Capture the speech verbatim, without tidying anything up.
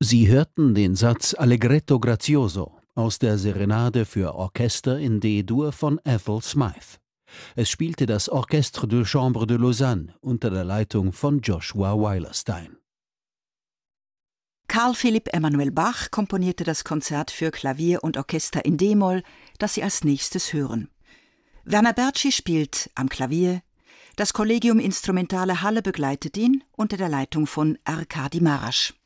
Sie hörten den Satz Allegretto grazioso aus der Serenade für Orchester in D-Dur von Ethel Smyth. Es spielte das Orchestre de Chambre de Lausanne unter der Leitung von Joshua Weilerstein. Carl Philipp Emanuel Bach komponierte das Konzert für Klavier und Orchester in D-Moll, das Sie als nächstes hören. Werner Bertschi spielt am Klavier, das Collegium Instrumentale Halle begleitet ihn unter der Leitung von Arkadi Marasch.